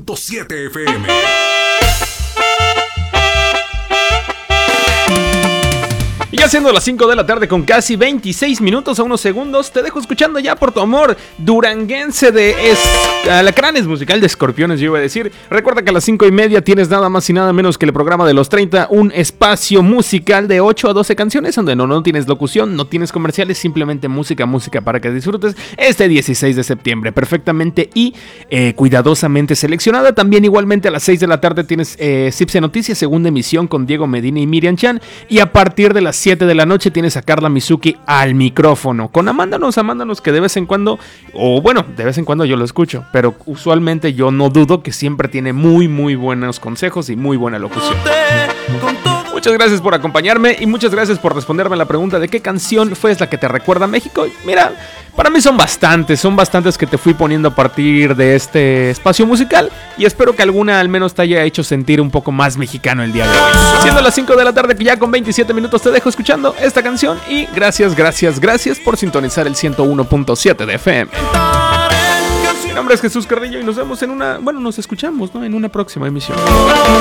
100.7 FM. Y ya siendo las 5 de la tarde con casi 26 minutos a unos segundos, te dejo escuchando ya por tu amor duranguense de Alacranes, musical de Escorpiones, yo iba a decir. Recuerda que a las 5:30 tienes nada más y nada menos que el programa de los 30, un espacio musical de 8 a 12 canciones, donde no tienes locución, no tienes comerciales, simplemente música para que disfrutes. Este 16 de septiembre, perfectamente y cuidadosamente seleccionada. También igualmente a las 6 de la tarde tienes Cipse Noticias, segunda emisión con Diego Medina y Miriam Chan. Y a partir de las 7 de la noche tienes a Carla Mizuki al micrófono con Amándanos, que de vez en cuando, de vez en cuando yo lo escucho, pero usualmente yo no dudo que siempre tiene muy buenos consejos y muy buena locución. Muchas gracias por acompañarme y muchas gracias por responderme la pregunta de qué canción fue la que te recuerda a México. Mira, para mí son bastantes que te fui poniendo a partir de este espacio musical y espero que alguna al menos te haya hecho sentir un poco más mexicano el día de hoy. Siendo las 5 de la tarde, que ya con 27 minutos te dejo escuchando esta canción y gracias por sintonizar el 101.7 de FM. Mi nombre es Jesús Carrillo y nos vemos nos escuchamos, ¿no? En una próxima emisión.